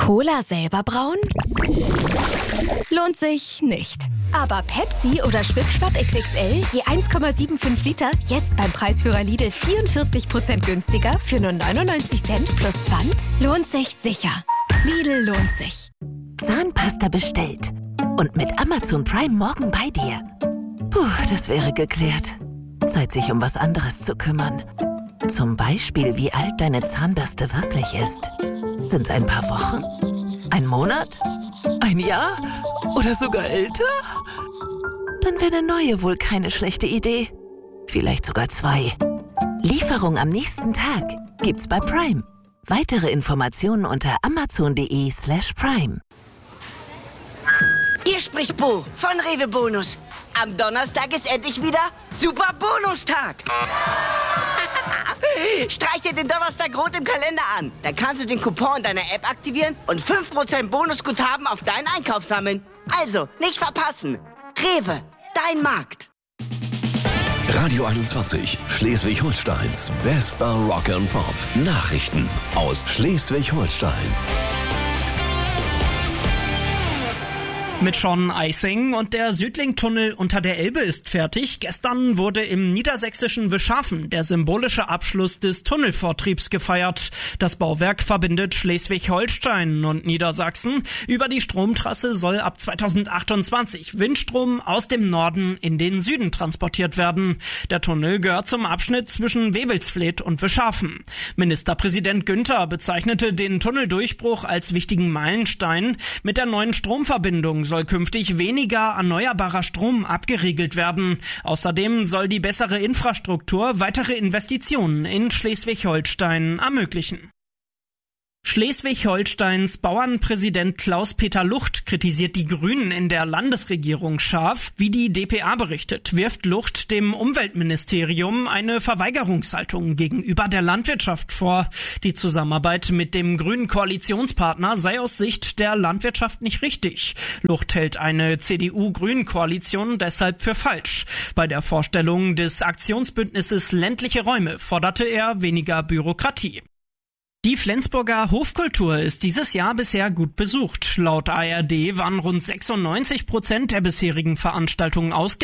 Cola selber brauen? Lohnt sich nicht. Aber Pepsi oder Schwipschwapp XXL je 1,75 Liter jetzt beim Preisführer Lidl 44% günstiger für nur 99 Cent plus Pfand? Lohnt sich sicher. Lidl lohnt sich. Zahnpasta bestellt. Und mit Amazon Prime morgen bei dir. Puh, das wäre geklärt. Zeit, sich um was anderes zu kümmern. Zum Beispiel, wie alt deine Zahnbürste wirklich ist. Sind's ein paar Wochen? Ein Monat? Ein Jahr? Oder sogar älter? Dann wäre eine neue wohl keine schlechte Idee. Vielleicht sogar 2. Lieferung am nächsten Tag gibt's bei Prime. Weitere Informationen unter amazon.de/prime. Hier spricht Bo von Rewe Bonus. Am Donnerstag ist endlich wieder Super Bonustag. Streich dir den Donnerstag rot im Kalender an. Da kannst du den Coupon in deiner App aktivieren und 5% Bonusguthaben auf deinen Einkauf sammeln. Also, nicht verpassen. Rewe, dein Markt. Radio 21, Schleswig-Holsteins bester Rock and Pop. Nachrichten aus Schleswig-Holstein. Mit Sean Eising und der Südlink-Tunnel unter der Elbe ist fertig. Gestern wurde im niedersächsischen Wischhafen der symbolische Abschluss des Tunnelvortriebs gefeiert. Das Bauwerk verbindet Schleswig-Holstein und Niedersachsen. Über die Stromtrasse soll ab 2028 Windstrom aus dem Norden in den Süden transportiert werden. Der Tunnel gehört zum Abschnitt zwischen Wewelsfleth und Wischhafen. Ministerpräsident Günther bezeichnete den Tunneldurchbruch als wichtigen Meilenstein. Mit der neuen Stromverbindung soll künftig weniger erneuerbarer Strom abgeriegelt werden. Außerdem soll die bessere Infrastruktur weitere Investitionen in Schleswig-Holstein ermöglichen. Schleswig-Holsteins Bauernpräsident Klaus-Peter Lucht kritisiert die Grünen in der Landesregierung scharf. Wie die dpa berichtet, wirft Lucht dem Umweltministerium eine Verweigerungshaltung gegenüber der Landwirtschaft vor. Die Zusammenarbeit mit dem grünen Koalitionspartner sei aus Sicht der Landwirtschaft nicht richtig. Lucht hält eine CDU-Grün-Koalition deshalb für falsch. Bei der Vorstellung des Aktionsbündnisses Ländliche Räume forderte er weniger Bürokratie. Die Flensburger Hofkultur ist dieses Jahr bisher gut besucht. Laut ARD waren rund 96% der bisherigen Veranstaltungen ausgebucht.